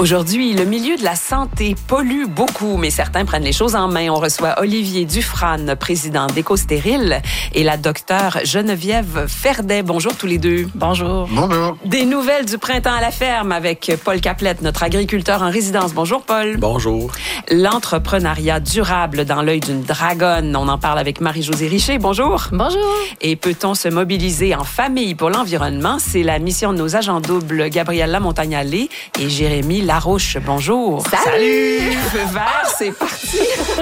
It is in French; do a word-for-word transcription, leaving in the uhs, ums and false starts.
Aujourd'hui, le milieu de la santé pollue beaucoup, mais certains prennent les choses en main. On reçoit Olivier Dufrane, président d'Éco-Stérile, et la docteure Geneviève Ferdet. Bonjour tous les deux. Bonjour. Bonjour. Des nouvelles du printemps à la ferme avec Paul Caplette, notre agriculteur en résidence. Bonjour Paul. Bonjour. L'entrepreneuriat durable dans l'œil d'une dragonne. On en parle avec Marie-Josée Richer. Bonjour. Bonjour. Et peut-on se mobiliser en famille pour l'environnement? C'est la mission de nos agents doubles Gabrielle Lamontagne-Allé et Jérémy Larouche. Bonjour. Salut. Feu vert, c'est parti.